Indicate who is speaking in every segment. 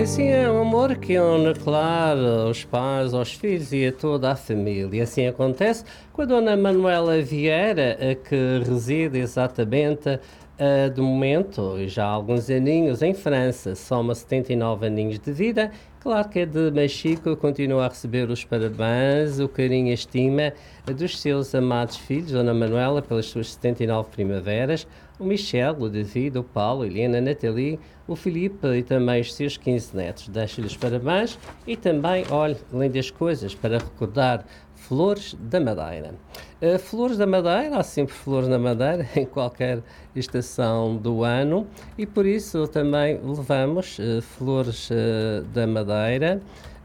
Speaker 1: Assim é um amor que une, claro, os pais, aos filhos e a toda a família. Assim acontece com a Dona Manuela Vieira, a que reside exatamente, de momento, e já há alguns aninhos, em França. Soma 79 aninhos de vida. Claro que é de Mexico, continua a receber os parabéns, o carinho e a estima dos seus amados filhos, Dona Manuela, pelas suas 79 primaveras, o Michel, o David, o Paulo, a Helena, a Nathalie, o Filipe e também os seus 15 netos. Deixo-lhe os parabéns e também, olhe, além das coisas, para recordar Flores da Madeira. Flores da Madeira, há sempre flores na Madeira, em qualquer estação do ano, e por isso também levamos flores da Madeira,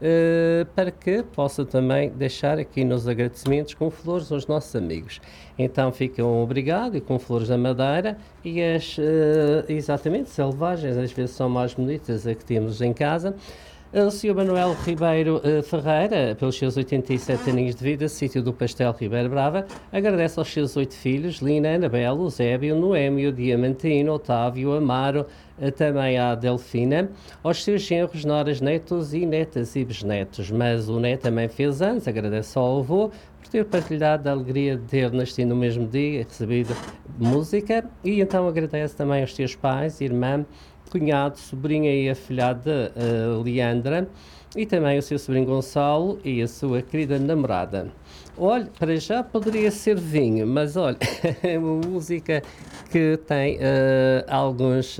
Speaker 1: para que possa também deixar aqui nos agradecimentos com flores aos nossos amigos. Então ficam obrigado e com flores da Madeira e as, exatamente, selvagens, às vezes são mais bonitas a que temos em casa. O Sr. Manuel Ribeiro Ferreira, pelos seus 87 aninhos de vida, sítio do Pastel Ribeira Brava, agradece aos seus 8 filhos, Lina, Anabela, Eusébio, Noémio, Diamantino, Otávio, Amaro, também à Delfina, aos seus genros, noras, netos e netas e bisnetos. Mas o neto também fez anos, agradece ao avô por ter partilhado a alegria de ter nascido no mesmo dia, recebido música, e então agradece também aos seus pais, irmã, cunhado, sobrinha e afilhada Leandra, e também o seu sobrinho Gonçalo e a sua querida namorada. Olha, para já poderia ser vinho, mas olha, é uma música que tem alguns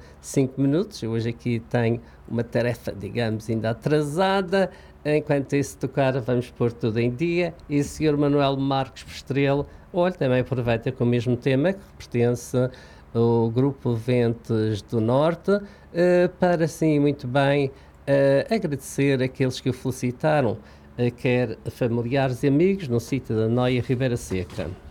Speaker 1: 5 minutos. Eu hoje aqui tenho uma tarefa, digamos, ainda atrasada. Enquanto isso tocar, vamos pôr tudo em dia. E o Sr. Manuel Marques Postrelo, olha, também aproveita com o mesmo tema, que pertence o Grupo Ventes do Norte, para assim muito bem agradecer aqueles que o felicitaram, quer familiares e amigos, no sítio da Noia Ribeira Seca.